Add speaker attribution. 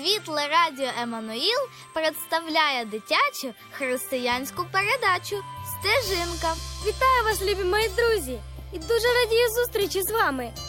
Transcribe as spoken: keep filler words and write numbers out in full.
Speaker 1: Світле радіо Еммануїл представляє дитячу християнську передачу «Стежинка».
Speaker 2: Вітаю вас, любі мої друзі! І дуже радію зустрічі з вами.